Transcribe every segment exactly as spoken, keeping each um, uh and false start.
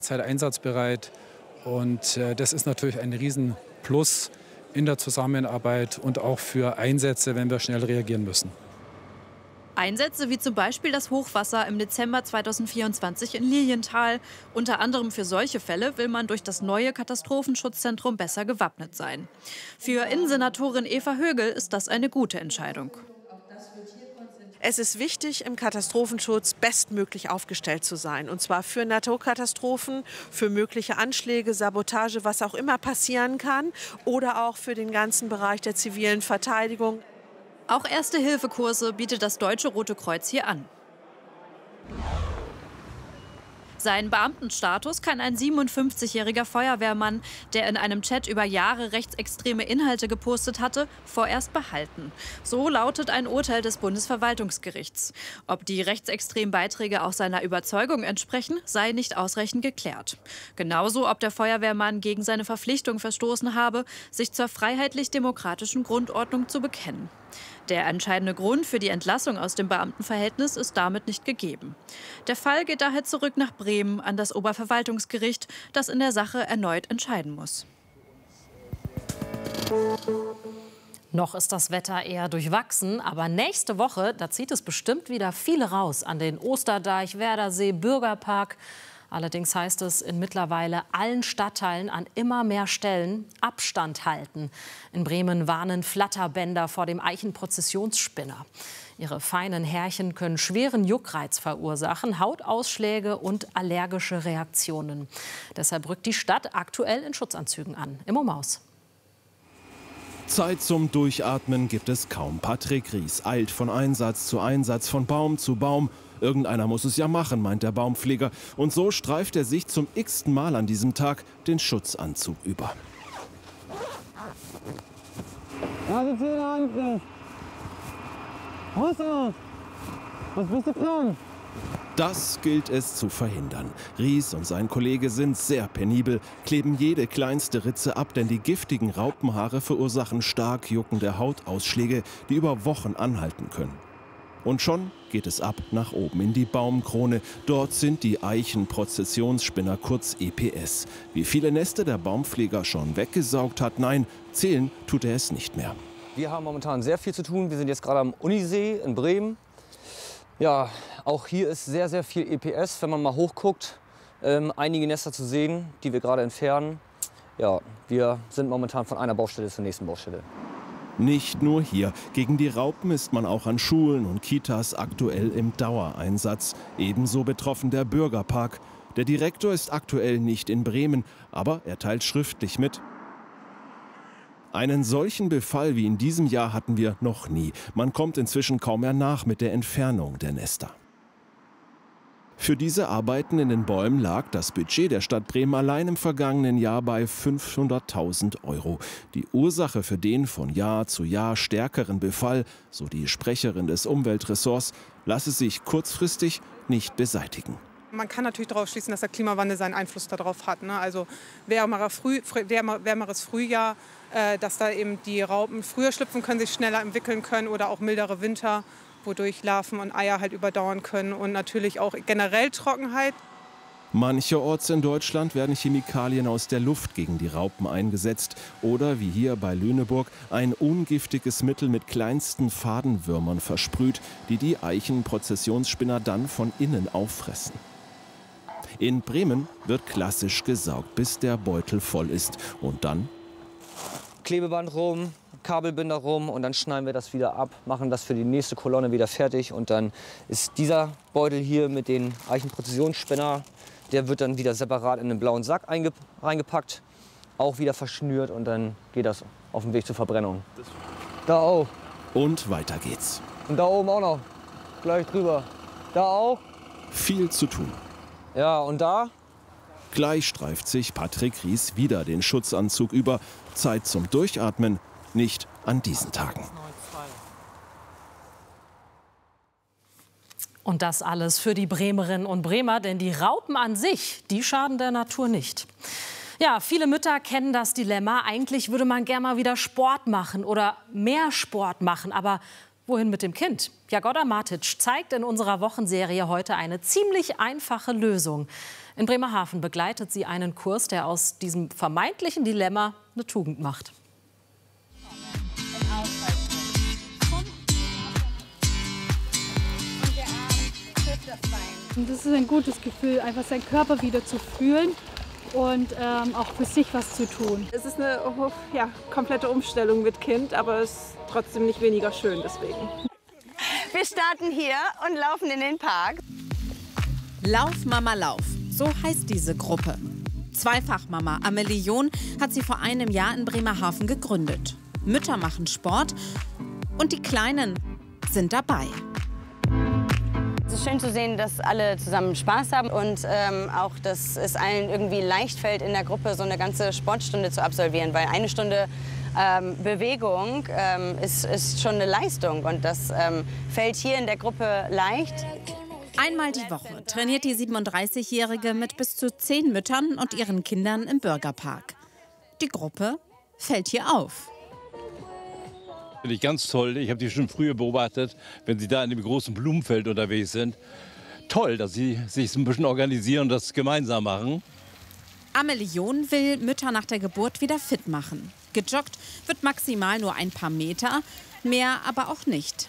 Zeit einsatzbereit. Und äh, das ist natürlich ein Riesenplus in der Zusammenarbeit und auch für Einsätze, wenn wir schnell reagieren müssen. Einsätze wie zum Beispiel das Hochwasser im Dezember zweitausendvierundzwanzig in Lilienthal. Unter anderem für solche Fälle will man durch das neue Katastrophenschutzzentrum besser gewappnet sein. Für Innensenatorin Eva Högel ist das eine gute Entscheidung. Es ist wichtig, im Katastrophenschutz bestmöglich aufgestellt zu sein. Und zwar für Naturkatastrophen, für mögliche Anschläge, Sabotage, was auch immer passieren kann. Oder auch für den ganzen Bereich der zivilen Verteidigung. Auch Erste-Hilfe-Kurse bietet das Deutsche Rote Kreuz hier an. Seinen Beamtenstatus kann ein siebenundfünfzigjähriger Feuerwehrmann, der in einem Chat über Jahre rechtsextreme Inhalte gepostet hatte, vorerst behalten. So lautet ein Urteil des Bundesverwaltungsgerichts. Ob die rechtsextremen Beiträge auch seiner Überzeugung entsprechen, sei nicht ausreichend geklärt. Genauso, ob der Feuerwehrmann gegen seine Verpflichtung verstoßen habe, sich zur freiheitlich-demokratischen Grundordnung zu bekennen. Der entscheidende Grund für die Entlassung aus dem Beamtenverhältnis ist damit nicht gegeben. Der Fall geht daher zurück nach Bremen an das Oberverwaltungsgericht, das in der Sache erneut entscheiden muss. Noch ist das Wetter eher durchwachsen, aber nächste Woche, da zieht es bestimmt wieder viele raus an den Osterdeich, Werdersee, Bürgerpark. Allerdings heißt es in mittlerweile allen Stadtteilen an immer mehr Stellen Abstand halten. In Bremen warnen Flatterbänder vor dem Eichenprozessionsspinner. Ihre feinen Härchen können schweren Juckreiz verursachen, Hautausschläge und allergische Reaktionen. Deshalb rückt die Stadt aktuell in Schutzanzügen an. Immo Maus. Zeit zum Durchatmen gibt es kaum. Patrick Ries eilt von Einsatz zu Einsatz, von Baum zu Baum. Irgendeiner muss es ja machen, meint der Baumpfleger. Und so streift er sich zum x-ten Mal an diesem Tag den Schutzanzug über. Das gilt es zu verhindern. Ries und sein Kollege sind sehr penibel, kleben jede kleinste Ritze ab, denn die giftigen Raupenhaare verursachen stark juckende Hautausschläge, die über Wochen anhalten können. Und schon geht es ab nach oben in die Baumkrone. Dort sind die Eichenprozessionsspinner, kurz E P S. Wie viele Nester der Baumpfleger schon weggesaugt hat, nein, zählen tut er es nicht mehr. Wir haben momentan sehr viel zu tun. Wir sind jetzt gerade am Unisee in Bremen. Ja, auch hier ist sehr, sehr viel E P S, wenn man mal hochguckt. Ähm, einige Nester zu sehen, die wir gerade entfernen. Ja, wir sind momentan von einer Baustelle zur nächsten Baustelle. Nicht nur hier. Gegen die Raupen ist man auch an Schulen und Kitas aktuell im Dauereinsatz. Ebenso betroffen der Bürgerpark. Der Direktor ist aktuell nicht in Bremen, aber er teilt schriftlich mit: Einen solchen Befall wie in diesem Jahr hatten wir noch nie. Man kommt inzwischen kaum mehr nach mit der Entfernung der Nester. Für diese Arbeiten in den Bäumen lag das Budget der Stadt Bremen allein im vergangenen Jahr bei fünfhunderttausend Euro. Die Ursache für den von Jahr zu Jahr stärkeren Befall, so die Sprecherin des Umweltressorts, lasse sich kurzfristig nicht beseitigen. Man kann natürlich darauf schließen, dass der Klimawandel seinen Einfluss darauf hat. Ne? Also wärmerer Früh, wärmer, wärmeres Frühjahr, äh, dass da eben die Raupen früher schlüpfen können, sich schneller entwickeln können, oder auch mildere Winter, wodurch Larven und Eier halt überdauern können, und natürlich auch generell Trockenheit. Mancherorts in Deutschland werden Chemikalien aus der Luft gegen die Raupen eingesetzt oder, wie hier bei Lüneburg, ein ungiftiges Mittel mit kleinsten Fadenwürmern versprüht, die die Eichenprozessionsspinner dann von innen auffressen. In Bremen wird klassisch gesaugt, bis der Beutel voll ist, und dann Klebeband rum, Kabelbinder rum, und dann schneiden wir das wieder ab, machen das für die nächste Kolonne wieder fertig, und dann ist dieser Beutel hier mit den Eichenprozessionsspinner, der wird dann wieder separat in einen blauen Sack reingepackt, auch wieder verschnürt, und dann geht das auf den Weg zur Verbrennung. Da auch. Und weiter geht's. Und da oben auch noch, gleich drüber. Da auch. Viel zu tun. Ja, und da? Gleich streift sich Patrick Ries wieder den Schutzanzug über. Zeit zum Durchatmen, nicht an diesen Tagen. Und das alles für die Bremerinnen und Bremer, denn die Raupen an sich, die schaden der Natur nicht. Ja, viele Mütter kennen das Dilemma. Eigentlich würde man gerne mal wieder Sport machen oder mehr Sport machen, aber wohin mit dem Kind? Jagoda Matic zeigt in unserer Wochenserie heute eine ziemlich einfache Lösung. In Bremerhaven begleitet sie einen Kurs, der aus diesem vermeintlichen Dilemma eine Tugend macht. Das ist ein gutes Gefühl, einfach seinen Körper wieder zu fühlen und ähm, auch für sich was zu tun. Es ist eine ja, komplette Umstellung mit Kind, aber es ist trotzdem nicht weniger schön deswegen. Wir starten hier und laufen in den Park. Lauf Mama Lauf, so heißt diese Gruppe. Zweifachmama Amelie John hat sie vor einem Jahr in Bremerhaven gegründet. Mütter machen Sport und die Kleinen sind dabei. Es ist schön zu sehen, dass alle zusammen Spaß haben und ähm, auch, dass es allen irgendwie leicht fällt, in der Gruppe so eine ganze Sportstunde zu absolvieren. Weil eine Stunde ähm, Bewegung ähm, ist, ist schon eine Leistung und das ähm, fällt hier in der Gruppe leicht. Einmal die Woche trainiert die siebenunddreißigjährige mit bis zu zehn Müttern und ihren Kindern im Bürgerpark. Die Gruppe fällt hier auf. Finde ich ganz toll. Ich habe die schon früher beobachtet, wenn sie da in dem großen Blumenfeld unterwegs sind. Toll, dass sie sich so ein bisschen organisieren und das gemeinsam machen. Amelie John will Mütter nach der Geburt wieder fit machen. Gejoggt wird maximal nur ein paar Meter, mehr aber auch nicht.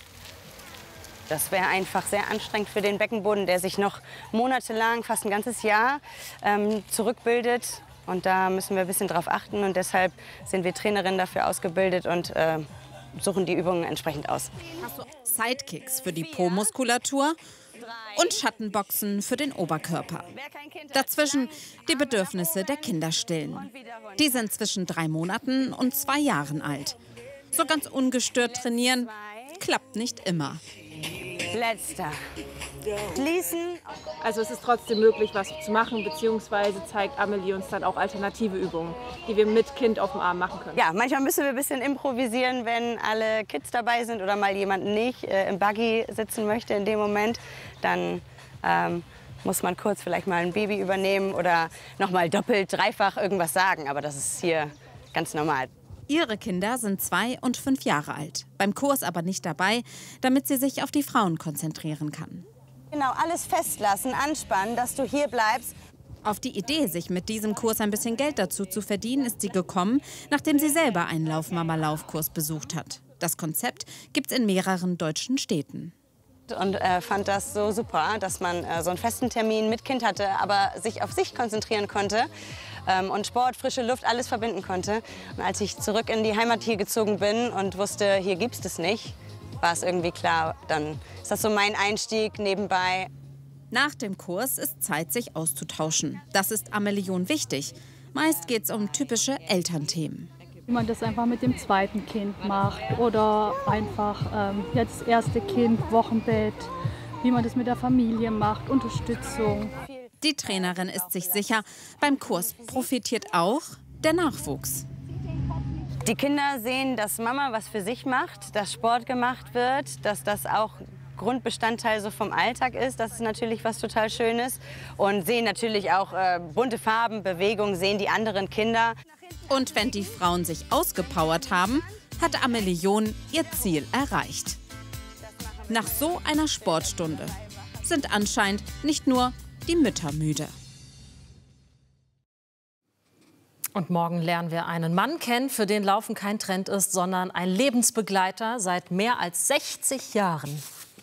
Das wäre einfach sehr anstrengend für den Beckenboden, der sich noch monatelang, fast ein ganzes Jahr, ähm, zurückbildet. Und da müssen wir ein bisschen drauf achten und deshalb sind wir Trainerinnen dafür ausgebildet und äh, suchen die Übungen entsprechend aus. Sidekicks für die Po-Muskulatur und Schattenboxen für den Oberkörper. Dazwischen die Bedürfnisse der Kinderstillen. Die sind zwischen drei Monaten und zwei Jahren alt. So ganz ungestört trainieren klappt nicht immer. Letzter. Schließen. Also es ist trotzdem möglich, was zu machen, beziehungsweise zeigt Amelie uns dann auch alternative Übungen, die wir mit Kind auf dem Arm machen können. Ja, manchmal müssen wir ein bisschen improvisieren, wenn alle Kids dabei sind oder mal jemand nicht äh, im Buggy sitzen möchte in dem Moment. Dann ähm, muss man kurz vielleicht mal ein Baby übernehmen oder noch mal doppelt, dreifach irgendwas sagen. Aber das ist hier ganz normal. Ihre Kinder sind zwei und fünf Jahre alt, beim Kurs aber nicht dabei, damit sie sich auf die Frauen konzentrieren kann. Genau, alles festlassen, anspannen, dass du hier bleibst. Auf die Idee, sich mit diesem Kurs ein bisschen Geld dazu zu verdienen, ist sie gekommen, nachdem sie selber einen Lauf-Mama-Lauf-Kurs besucht hat. Das Konzept gibt es in mehreren deutschen Städten. Und äh, fand das so super, dass man äh, so einen festen Termin mit Kind hatte, aber sich auf sich konzentrieren konnte ähm, und Sport, frische Luft, alles verbinden konnte. Und als ich zurück in die Heimat hier gezogen bin und wusste, hier gibt es das nicht, war es irgendwie klar, dann ist das so mein Einstieg nebenbei. Nach dem Kurs ist Zeit, sich auszutauschen. Das ist Amelie John wichtig. Meist geht es um typische Elternthemen. Wie man das einfach mit dem zweiten Kind macht oder einfach ähm, ja, das erste Kind, Wochenbett, wie man das mit der Familie macht, Unterstützung. Die Trainerin ist sich sicher, beim Kurs profitiert auch der Nachwuchs. Die Kinder sehen, dass Mama was für sich macht, dass Sport gemacht wird, dass das auch Grundbestandteil so vom Alltag ist. Das ist natürlich was total Schönes. Und sehen natürlich auch äh, bunte Farben, Bewegung, sehen die anderen Kinder. Und wenn die Frauen sich ausgepowert haben, hat Amelie John ihr Ziel erreicht. Nach so einer Sportstunde sind anscheinend nicht nur die Mütter müde. Und morgen lernen wir einen Mann kennen, für den Laufen kein Trend ist, sondern ein Lebensbegleiter seit mehr als sechzig Jahren.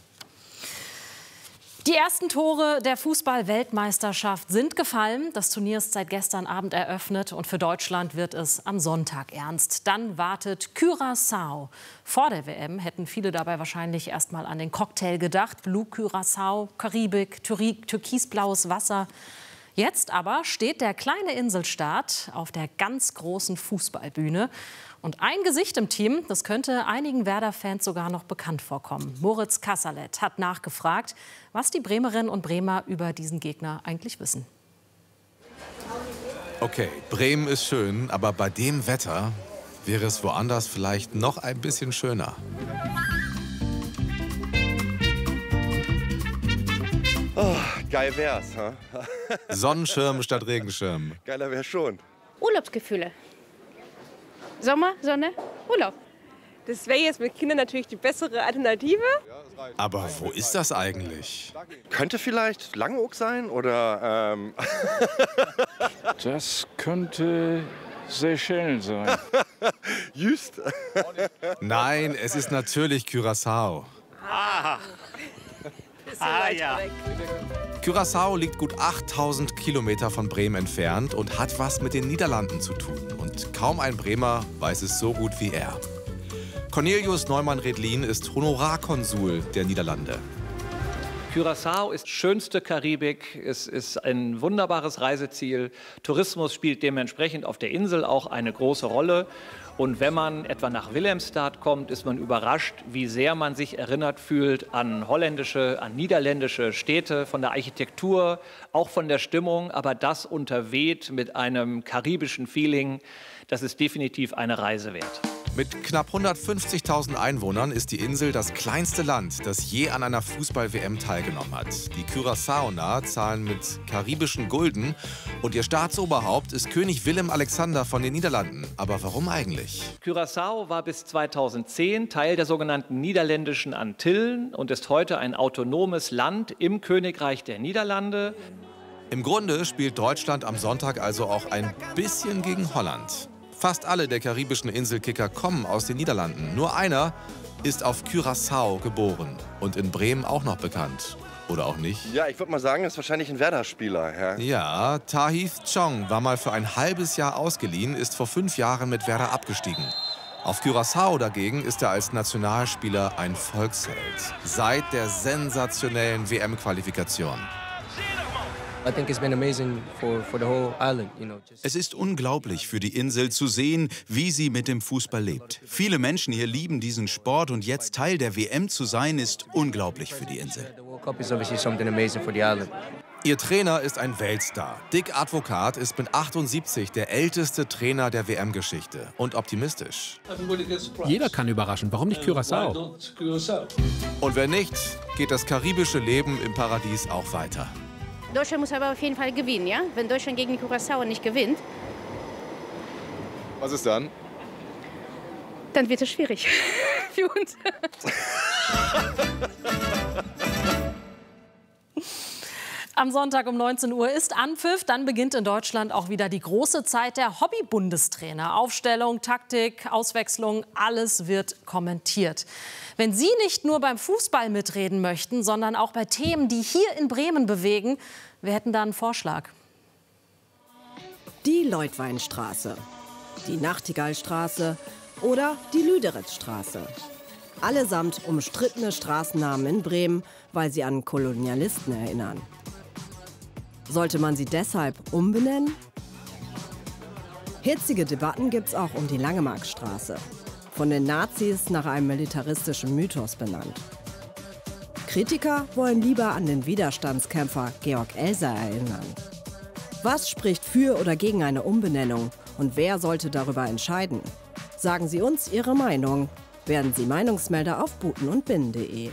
Die ersten Tore der Fußball-Weltmeisterschaft sind gefallen. Das Turnier ist seit gestern Abend eröffnet und für Deutschland wird es am Sonntag ernst. Dann wartet Curaçao. Vor der W M hätten viele dabei wahrscheinlich erst mal an den Cocktail gedacht. Blue Curaçao, Karibik, türkisblaues Wasser. Jetzt aber steht der kleine Inselstaat auf der ganz großen Fußballbühne. Und ein Gesicht im Team, das könnte einigen Werder-Fans sogar noch bekannt vorkommen. Moritz Kasserlet hat nachgefragt, was die Bremerinnen und Bremer über diesen Gegner eigentlich wissen. Okay, Bremen ist schön, aber bei dem Wetter wäre es woanders vielleicht noch ein bisschen schöner. Oh, geil wär's, ha? Sonnenschirm statt Regenschirm. Geiler wär's schon. Urlaubsgefühle. Sommer, Sonne, Urlaub. Das wäre jetzt mit Kindern natürlich die bessere Alternative. Aber wo ist das eigentlich? Könnte vielleicht Langeoog sein oder... Ähm Das könnte Seychellen sein. Just. Nein, es ist natürlich Curaçao. Ah, ah ja. Curaçao liegt gut achttausend Kilometer von Bremen entfernt und hat was mit den Niederlanden zu tun. Und kaum ein Bremer weiß es so gut wie er. Cornelius Neumann-Redlin ist Honorarkonsul der Niederlande. Curaçao ist schönste Karibik, es ist ein wunderbares Reiseziel. Tourismus spielt dementsprechend auf der Insel auch eine große Rolle. Und wenn man etwa nach Willemstad kommt, ist man überrascht, wie sehr man sich erinnert fühlt an holländische, an niederländische Städte, von der Architektur, auch von der Stimmung, aber das unterweht mit einem karibischen Feeling. Das ist definitiv eine Reise wert. Mit knapp hundertfünfzigtausend Einwohnern ist die Insel das kleinste Land, das je an einer Fußball-W M teilgenommen hat. Die Curaçaoer zahlen mit karibischen Gulden und ihr Staatsoberhaupt ist König Willem Alexander von den Niederlanden. Aber warum eigentlich? Curaçao war bis zweitausendzehn Teil der sogenannten niederländischen Antillen und ist heute ein autonomes Land im Königreich der Niederlande. Im Grunde spielt Deutschland am Sonntag also auch ein bisschen gegen Holland. Fast alle der karibischen Inselkicker kommen aus den Niederlanden. Nur einer ist auf Curaçao geboren und in Bremen auch noch bekannt. Oder auch nicht? Ja, ich würde mal sagen, das ist wahrscheinlich ein Werder-Spieler. Ja, ja Tahith Chong war mal für ein halbes Jahr ausgeliehen, ist vor fünf Jahren mit Werder abgestiegen. Auf Curaçao dagegen ist er als Nationalspieler ein Volksheld. Seit der sensationellen W M-Qualifikation. Es ist unglaublich für die Insel zu sehen, wie sie mit dem Fußball lebt. Viele Menschen hier lieben diesen Sport und jetzt Teil der W M zu sein, ist unglaublich für die Insel. Ihr Trainer ist ein Weltstar. Dick Advokat ist mit achtundsiebzig der älteste Trainer der W M-Geschichte und optimistisch. Jeder kann überraschen, warum nicht Curaçao? Und wenn nicht, geht das karibische Leben im Paradies auch weiter. Deutschland muss aber auf jeden Fall gewinnen, ja? Wenn Deutschland gegen die Curaçao nicht gewinnt, was ist dann? Dann wird es schwierig für uns. Am Sonntag um neunzehn Uhr ist Anpfiff. Dann beginnt in Deutschland auch wieder die große Zeit der Hobby-Bundestrainer. Aufstellung, Taktik, Auswechslung, alles wird kommentiert. Wenn Sie nicht nur beim Fußball mitreden möchten, sondern auch bei Themen, die hier in Bremen bewegen, wir hätten da einen Vorschlag. Die Leutweinstraße, die Nachtigallstraße oder die Lüderitzstraße. Allesamt umstrittene Straßennamen in Bremen, weil sie an Kolonialisten erinnern. Sollte man sie deshalb umbenennen? Hitzige Debatten gibt's auch um die Langemarkstraße. Von den Nazis nach einem militaristischen Mythos benannt. Kritiker wollen lieber an den Widerstandskämpfer Georg Elser erinnern. Was spricht für oder gegen eine Umbenennung und wer sollte darüber entscheiden? Sagen Sie uns Ihre Meinung. Werden Sie Meinungsmelder auf buten und binnen punkt de.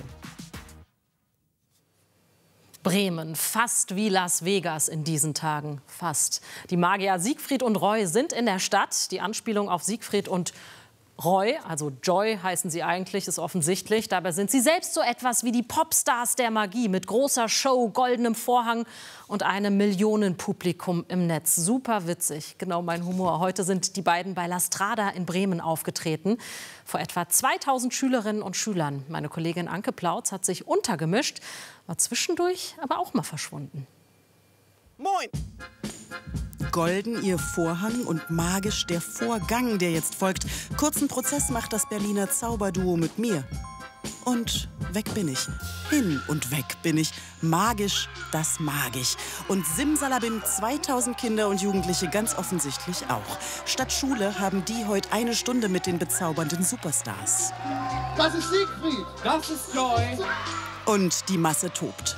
Bremen, fast wie Las Vegas in diesen Tagen. Fast. Die Magier Siegfried und Roy sind in der Stadt. Die Anspielung auf Siegfried und Roy, also Joy heißen sie eigentlich, ist offensichtlich. Dabei sind sie selbst so etwas wie die Popstars der Magie mit großer Show, goldenem Vorhang und einem Millionenpublikum im Netz. Super witzig, genau mein Humor. Heute sind die beiden bei La Strada in Bremen aufgetreten. Vor etwa zweitausend Schülerinnen und Schülern. Meine Kollegin Anke Plautz hat sich untergemischt, war zwischendurch aber auch mal verschwunden. Moin! Golden ihr Vorhang und magisch der Vorgang, der jetzt folgt. Kurzen Prozess macht das Berliner Zauberduo mit mir. Und weg bin ich. Hin und weg bin ich. Magisch, das mag ich. Und Simsalabim, zweitausend Kinder und Jugendliche ganz offensichtlich auch. Statt Schule haben die heute eine Stunde mit den bezaubernden Superstars. Das ist Siegfried. Das ist Joy. Und die Masse tobt.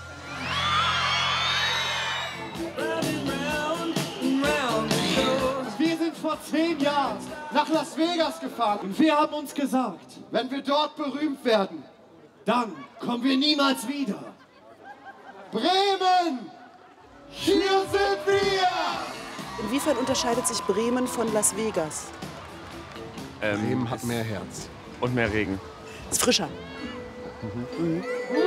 Wir sind vor zehn Jahren nach Las Vegas gefahren und wir haben uns gesagt, wenn wir dort berühmt werden, dann kommen wir niemals wieder. Bremen! Hier sind wir! Inwiefern unterscheidet sich Bremen von Las Vegas? Ähm, Bremen hat mehr Herz. Und mehr Regen. Ist frischer. Mhm. Mhm.